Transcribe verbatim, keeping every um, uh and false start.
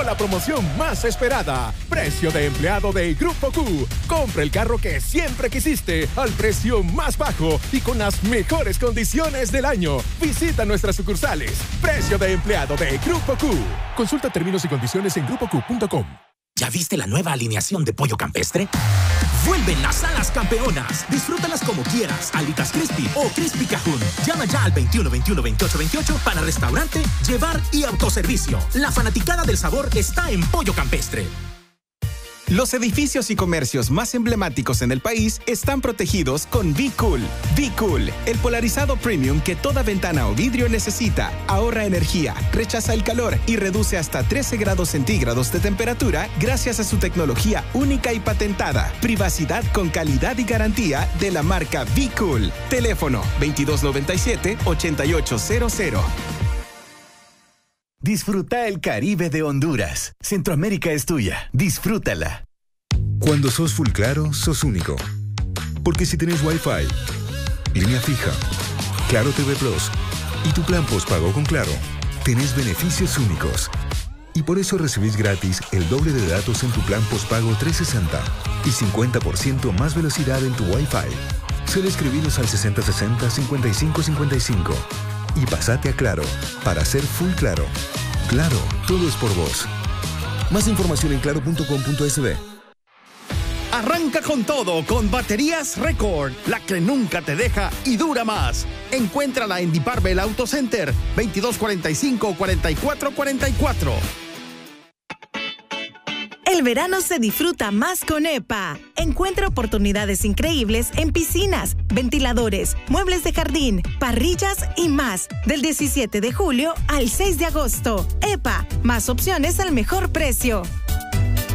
llegó la promoción más esperada. Precio de empleado de Grupo Q. Compra el carro que siempre quisiste al precio más bajo y con las mejores condiciones del año. Visita nuestras sucursales. Precio de empleado de Grupo Q. Consulta términos y condiciones en grupo q punto com. ¿Ya viste la nueva alineación de pollo campestre? ¡Vuelven las alas campeonas! Disfrútalas como quieras, alitas crispy o crispy cajún. Llama ya al veintiuno veintiuno veintiocho veintiocho para restaurante, llevar y autoservicio. La fanaticada del sabor está en Pollo Campestre. Los edificios y comercios más emblemáticos en el país están protegidos con V-Cool. V-Cool, el polarizado premium que toda ventana o vidrio necesita. Ahorra energía, rechaza el calor y reduce hasta trece grados centígrados de temperatura gracias a su tecnología única y patentada. Privacidad con calidad y garantía de la marca V-Cool. Teléfono veintidós noventa y siete, ochenta y ocho cero cero. Disfruta el Caribe de Honduras. Centroamérica es tuya. Disfrútala. Cuando sos full claro, sos único. Porque si tenés Wi-Fi, línea fija, Claro T V Plus y tu plan postpago con Claro, tenés beneficios únicos. Y por eso recibís gratis el doble de datos en tu plan postpago trescientos sesenta y cincuenta por ciento más velocidad en tu Wi-Fi. Solo escribinos al sesenta sesenta, cincuenta y cinco cincuenta y cinco. Y pasate a Claro, para ser full claro. Claro, todo es por vos. Más información en claro punto com punto es be. Arranca con todo con Baterías Record, la que nunca te deja y dura más. Encuéntrala en Diparbel Auto Center, veintidós cuarenta y cinco, cuarenta y cuatro cuarenta y cuatro. El verano se disfruta más con E P A. Encuentra oportunidades increíbles en piscinas, ventiladores, muebles de jardín, parrillas y más. Del diecisiete de julio al seis de agosto. E P A, más opciones al mejor precio.